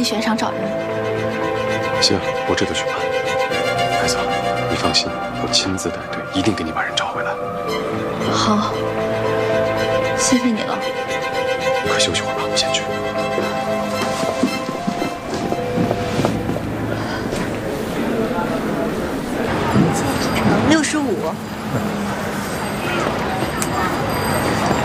学院上找人。 行，我这就去办。孩子，你放心，我亲自带队，一定给你把人找回来。 好，谢谢你了。 快休息会儿吧，我先去。 65。